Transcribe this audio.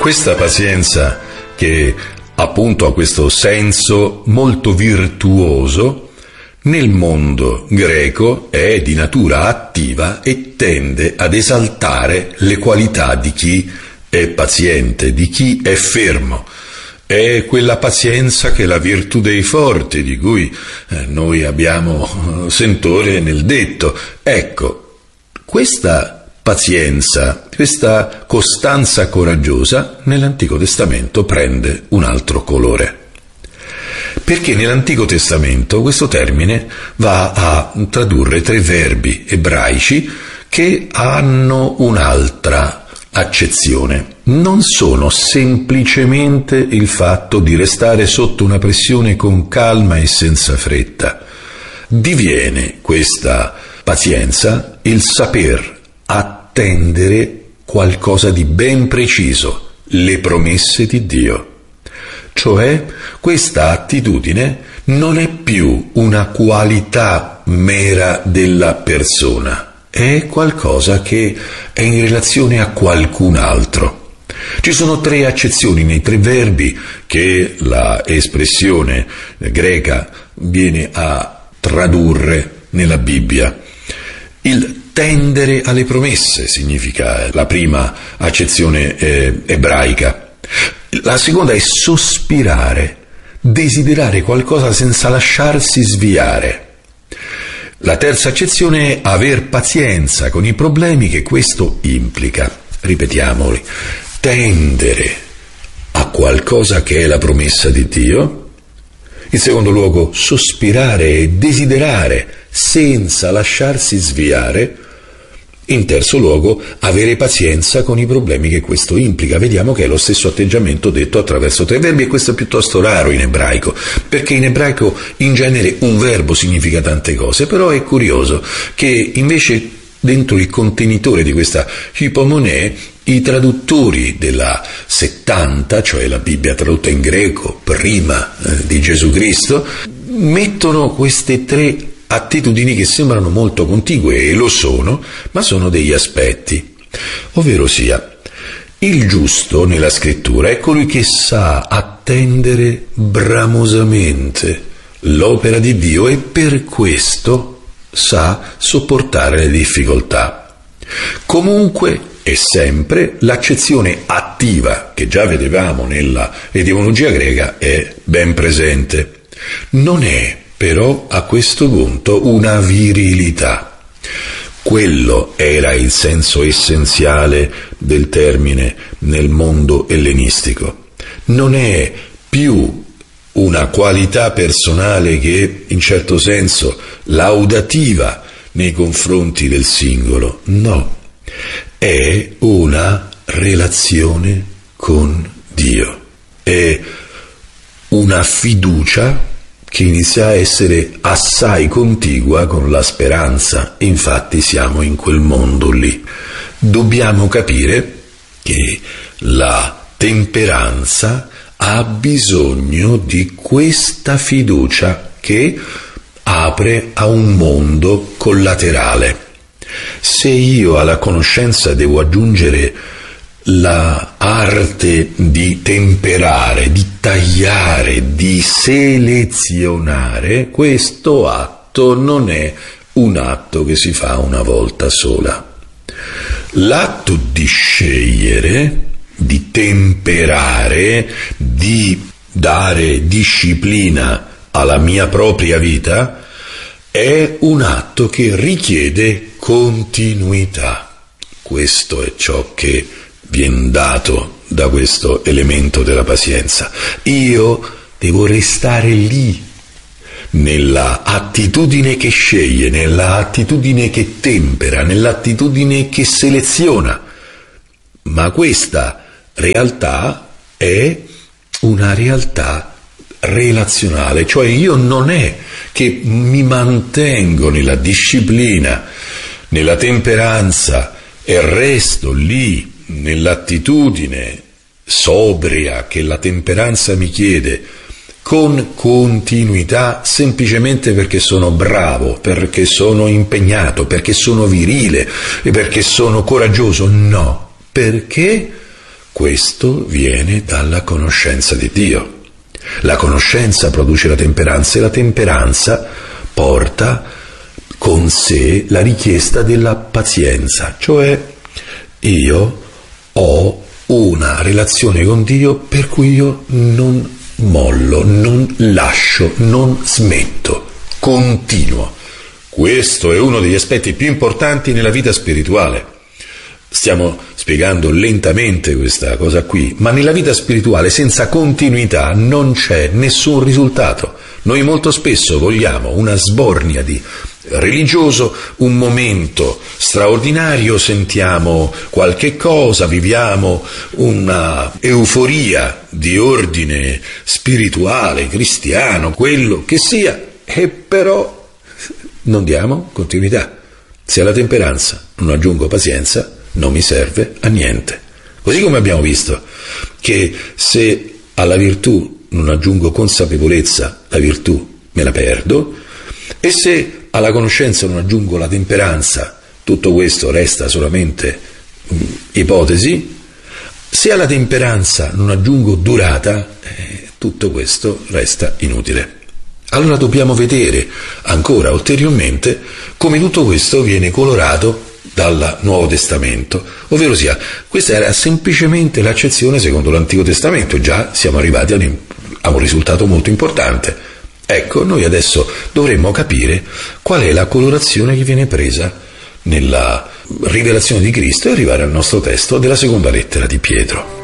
Questa pazienza, che appunto ha questo senso molto virtuoso, nel mondo greco è di natura attiva e tende ad esaltare le qualità di chi è paziente, di chi è fermo. È quella pazienza che è la virtù dei forti, di cui noi abbiamo sentore nel detto. Ecco, questa pazienza, questa costanza coraggiosa nell'Antico Testamento prende un altro colore. Perché nell'Antico Testamento questo termine va a tradurre 3 verbi ebraici che hanno un'altra accezione. Non sono semplicemente il fatto di restare sotto una pressione con calma e senza fretta. Diviene questa pazienza il saper attendere qualcosa di ben preciso, le promesse di Dio. Cioè, questa attitudine non è più una qualità mera della persona, è qualcosa che è in relazione a qualcun altro. Ci sono 3 accezioni nei 3 verbi che la espressione greca viene a tradurre nella Bibbia. Il tendere alle promesse significa la prima accezione ebraica. La seconda è sospirare, desiderare qualcosa senza lasciarsi sviare. La terza accezione è aver pazienza con i problemi che questo implica. Ripetiamoli: tendere a qualcosa che è la promessa di Dio. In secondo luogo, sospirare e desiderare senza lasciarsi sviare. In terzo luogo, avere pazienza con i problemi che questo implica. Vediamo che è lo stesso atteggiamento detto attraverso 3 verbi, e questo è piuttosto raro in ebraico, perché in ebraico in genere un verbo significa tante cose, però è curioso che invece dentro il contenitore di questa hypomonē i traduttori della 70, cioè la Bibbia tradotta in greco prima di Gesù Cristo, mettono queste 3 attitudini che sembrano molto contigue, e lo sono, ma sono degli aspetti. Ovvero sia, il giusto nella scrittura è colui che sa attendere bramosamente l'opera di Dio e per questo sa sopportare le difficoltà. Comunque e sempre l'accezione attiva, che già vedevamo nella etimologia greca, è ben presente. Non è però a questo punto una virilità. Quello era il senso essenziale del termine nel mondo ellenistico. Non è più una qualità personale che, in certo senso, laudativa nei confronti del singolo. No, è una relazione con Dio. È una fiducia che inizia a essere assai contigua con la speranza. Infatti siamo in quel mondo lì. Dobbiamo capire che la temperanza ha bisogno di questa fiducia che apre a un mondo collaterale. Se io alla conoscenza devo aggiungere la arte di temperare, di tagliare, di selezionare, questo atto non è un atto che si fa una volta sola. L'atto di scegliere, di temperare, di dare disciplina alla mia propria vita, è un atto che richiede continuità. Questo è ciò che viene dato da questo elemento della pazienza. Io devo restare lì, nella attitudine che sceglie, nella attitudine che tempera, nell'attitudine che seleziona. Ma questa realtà è una realtà relazionale, cioè io non è che mi mantengo nella disciplina, nella temperanza e resto lì nell'attitudine sobria che la temperanza mi chiede, con continuità, semplicemente perché sono bravo, perché sono impegnato, perché sono virile e perché sono coraggioso. No, perché Questo viene dalla conoscenza di Dio. La conoscenza produce la temperanza e la temperanza porta con sé la richiesta della pazienza, cioè io ho una relazione con Dio per cui io non mollo, non lascio, non smetto, continuo. Questo è uno degli aspetti più importanti nella vita spirituale. Stiamo spiegando lentamente questa cosa qui, ma nella vita spirituale senza continuità non c'è nessun risultato. Noi molto spesso vogliamo una sbornia di religioso, un momento straordinario, sentiamo qualche cosa, viviamo una euforia di ordine spirituale, cristiano, quello che sia, e però non diamo continuità. Se alla temperanza non aggiungo pazienza, non mi serve a niente. Così come abbiamo visto che se alla virtù non aggiungo consapevolezza, la virtù me la perdo, e se alla conoscenza non aggiungo la temperanza, tutto questo resta solamente ipotesi. Se alla temperanza non aggiungo durata, tutto questo resta inutile. Allora dobbiamo vedere ancora ulteriormente come tutto questo viene colorato dal Nuovo Testamento, ovvero sia, questa era semplicemente l'accezione secondo l'Antico Testamento, già siamo arrivati a un risultato molto importante. Ecco, noi adesso dovremmo capire qual è la colorazione che viene presa nella rivelazione di Cristo e arrivare al nostro testo della seconda lettera di Pietro.